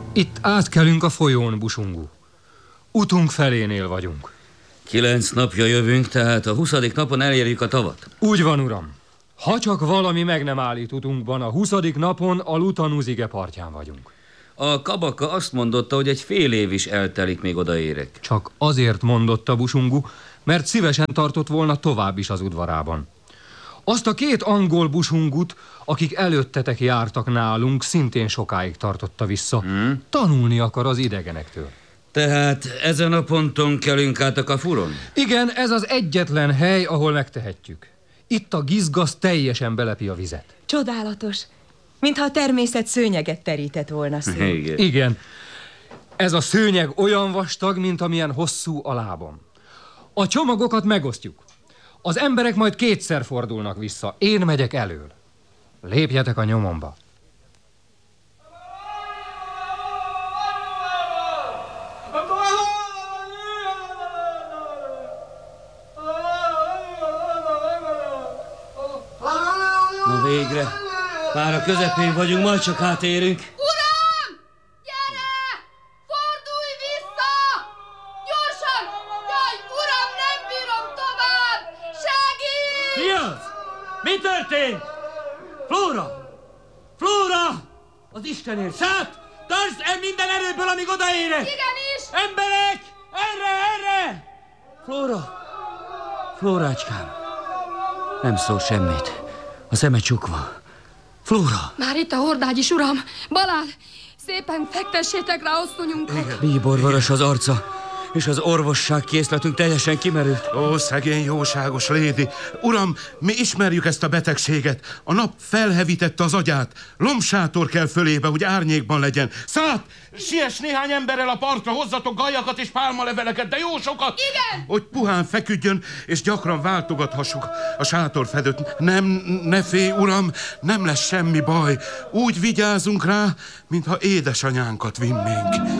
Itt átkelünk a folyón, Busungu. Utunk felénél vagyunk. 9 napja jövünk, tehát a 20. napon elérjük a tavat. Úgy van, uram. Ha csak valami meg nem állít utunkban, a 20. napon a Lutanuzige partján vagyunk. A kabaka azt mondotta, hogy egy fél év is eltelik, még odaérek. Csak azért mondotta Busungu, mert szívesen tartott volna tovább is az udvarában. Azt a 2 angol busungut, akik előttetek jártak nálunk, szintén sokáig tartotta vissza. Tanulni akar az idegenektől. Tehát ezen a ponton kelünk át a Kafuron? Igen, ez az egyetlen hely, ahol megtehetjük. Itt a gizgasz teljesen belepi a vizet. Csodálatos. Mintha a természet szőnyeget terített volna szét. Igen. Ez a szőnyeg olyan vastag, mint amilyen hosszú a lábam. A csomagokat megosztjuk. Az emberek majd 2-szer fordulnak vissza. Én megyek elől. Lépjetek a nyomomba. Na végre. Már a közepén vagyunk, majd csak átérünk. Uram! Gyere! Fordulj vissza! Gyorsan! Jaj, uram, nem bírom tovább! Segíts! Mi az? Mi történt? Flóra! Flóra! Az Istenért szállt! Tartsd el minden erőből, amíg odaérek! Igenis! Emberek! Erre, erre! Flóra! Flórácskám! Nem szól semmit. A szeme csukva. Flóra! Már itt a hordágy is, uram! Balázs, szépen fektessétek rá oszlonyunkat! Bíborvaros az arca, és az orvosság készletünk teljesen kimerült. Ó, szegény jóságos lédi! Uram, mi ismerjük ezt a betegséget. A nap felhevítette az agyát. Lombsátor kell fölébe, hogy árnyékban legyen. Szállt! Siess néhány emberrel a partra, hozzatok gajakat és pálmaleveleket, de jó sokat! Igen! Hogy puhán feküdjön, és gyakran váltogathassuk a sátorfedőt. Nem, ne félj, uram, nem lesz semmi baj. Úgy vigyázunk rá, mintha édesanyánkat vinnénk.